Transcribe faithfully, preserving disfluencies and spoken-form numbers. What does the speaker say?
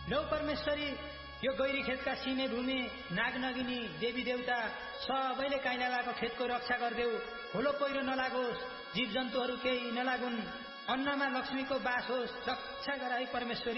लौ परमेश्वरी यो गैरी खेतका सिमे भूमि नागनगिनी देवी देवता सबैले काइँलालाको खेतको रक्षा गरिदेऊ। होलो पहिरो नलागोस्, जीव जन्तुहरू केही नलागुन्, अन्नमा लक्ष्मीको बास होस्, रक्षा गराई परमेश्वरी।